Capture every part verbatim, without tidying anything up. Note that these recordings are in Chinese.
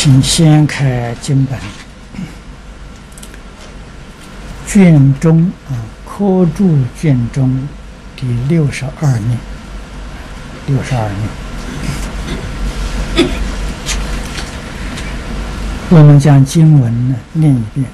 请掀开经本，卷中啊，科注卷中第六十二面，六十二面。我们将经文呢念一遍。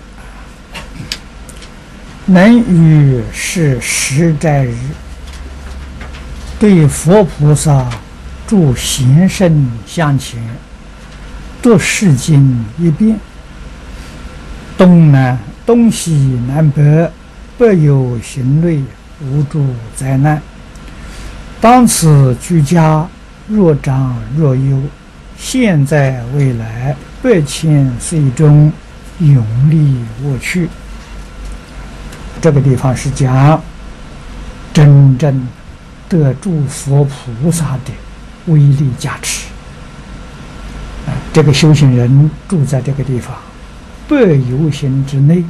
能于是十斋日，对佛菩萨诸贤圣向前，读世经一遍，东南东西南北，不有行类，无诸灾难。当此居家，若长若优，现在未来，百千岁中，永历我去。这个地方是讲真正得诸佛菩萨的威力加持。啊，这个修行人住在这个地方，百由行之内。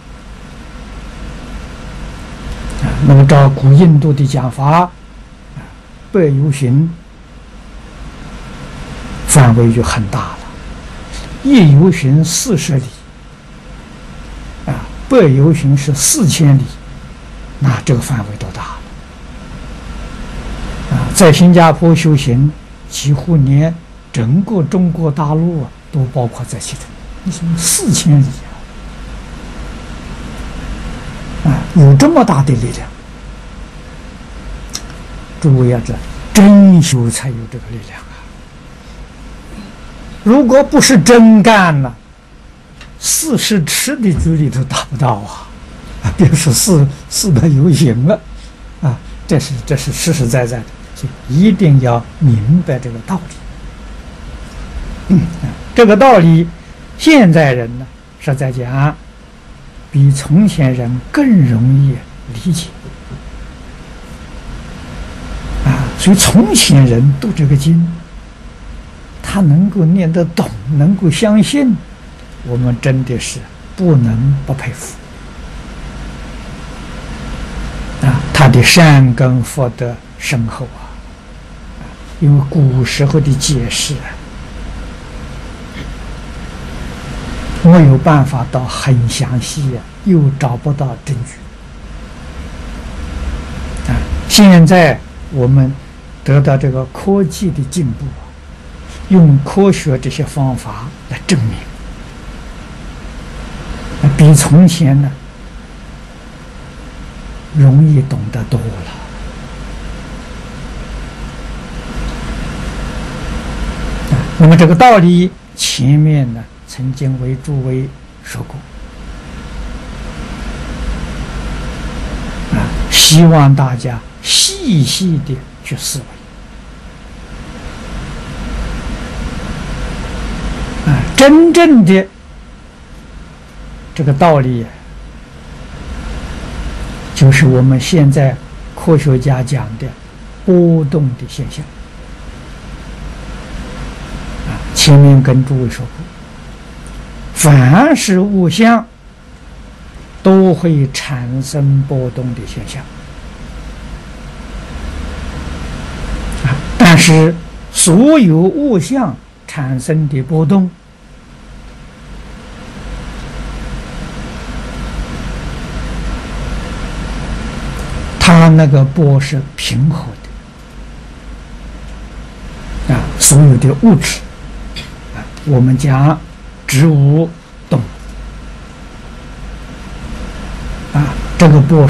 啊，那么照古印度的讲法，啊，百由行范围就很大了，一由行四十里。百由行是四千里，那这个范围多大了？啊，在新加坡修行，几乎连整个中国大陆啊都包括在其中。你说四千里啊，啊，有这么大的力量。诸位要知道，真修才有这个力量啊！如果不是真干了，四十尺的距离都达不到啊！啊，别说四四百由行了，啊，这是这是实实在在的，所以一定要明白这个道理。嗯，这个道理，现在人呢是在讲，比从前人更容易理解。啊，所以从前人读这个经，他能够念得懂，能够相信。我们真的是不能不佩服啊！他的善根福德深厚啊！因为古时候的解释啊，没有办法到很详细啊，又找不到证据啊！现在我们得到这个科技的进步啊，用科学这些方法来证明。比从前呢容易懂得多了。那么这个道理前面呢曾经为诸位说过啊，希望大家细细的去思维啊，真正的这个道理就是我们现在科学家讲的波动的现象啊，前面跟诸位说过，凡是物象都会产生波动的现象啊，但是所有物象产生的波动，它那个波是平和的啊，所有的物质啊，我们讲植物动啊，这个波